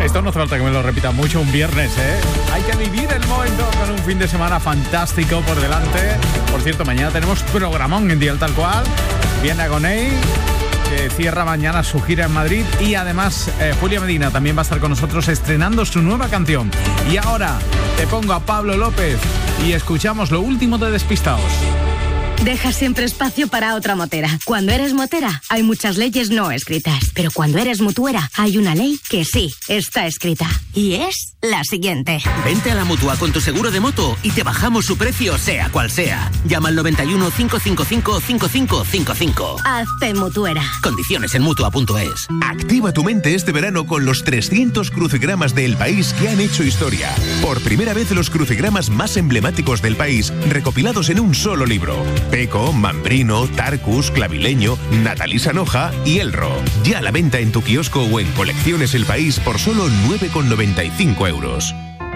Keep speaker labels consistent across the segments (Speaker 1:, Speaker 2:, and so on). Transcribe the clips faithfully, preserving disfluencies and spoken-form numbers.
Speaker 1: Esto no hace falta que me lo repita mucho un viernes, ¿eh? Hay que vivir el momento con un fin de semana fantástico por delante. Por cierto, mañana tenemos programón en Dial Tal Cual. Viene Agoney, que cierra mañana su gira en Madrid. Y además, eh, Julia Medina también va a estar con nosotros estrenando su nueva canción. Y ahora te pongo a Pablo López y escuchamos lo último de Despistaos.
Speaker 2: Deja siempre espacio para otra motera. Cuando eres motera, hay muchas leyes no escritas. Pero cuando eres mutuera, hay una ley que sí está escrita. Y es la siguiente.
Speaker 3: Vente a la Mutua con tu seguro de moto y te bajamos su precio, sea cual sea. Llama al noventa y uno, cinco cinco cinco, cinco cinco cinco cinco.
Speaker 2: Hazte mutuera.
Speaker 3: Condiciones en mutua punto es.
Speaker 4: Activa tu mente este verano con los trescientos crucigramas del país que han hecho historia. Por primera vez, los crucigramas más emblemáticos del país, recopilados en un solo libro. Peco, Mambrino, Tarcus, Clavileño, Natalí Sanoja y Elro. Ya a la venta en tu kiosco o en Colecciones El País por solo nueve con noventa y cinco euros.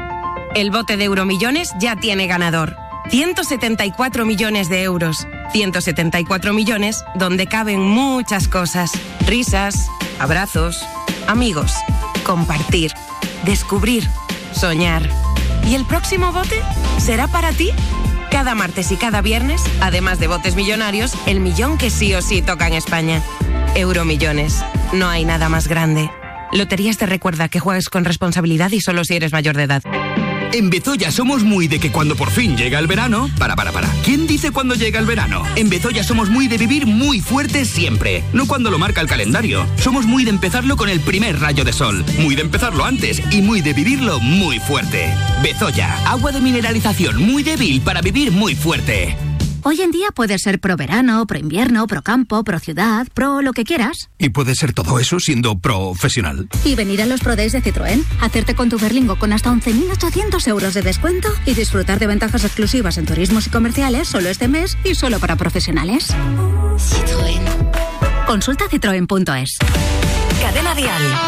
Speaker 5: El bote de Euromillones ya tiene ganador. ciento setenta y cuatro millones de euros. ciento setenta y cuatro millones donde caben muchas cosas. Risas, abrazos, amigos, compartir, descubrir, soñar. ¿Y el próximo bote será para ti? Cada martes y cada viernes, además de botes millonarios, el millón que sí o sí toca en España. Euromillones. No hay nada más grande. Loterías te recuerda que juegues con responsabilidad y solo si eres mayor de edad.
Speaker 6: En Bezoya somos muy de que cuando por fin llega el verano... Para, para, para. ¿Quién dice cuando llega el verano? En Bezoya somos muy de vivir muy fuerte siempre. No cuando lo marca el calendario. Somos muy de empezarlo con el primer rayo de sol. Muy de empezarlo antes y muy de vivirlo muy fuerte. Bezoya, agua de mineralización muy débil para vivir muy fuerte.
Speaker 7: Hoy en día puedes ser pro verano, pro invierno, pro campo, pro ciudad, pro lo que quieras.
Speaker 6: Y puede ser todo eso siendo profesional.
Speaker 7: Y venir a los Pro Days de Citroën, hacerte con tu Berlingo con hasta once mil ochocientos euros de descuento y disfrutar de ventajas exclusivas en turismos y comerciales solo este mes y solo para profesionales.
Speaker 2: Citroën.
Speaker 7: Consulta citroen punto es.
Speaker 2: Cadena Dial.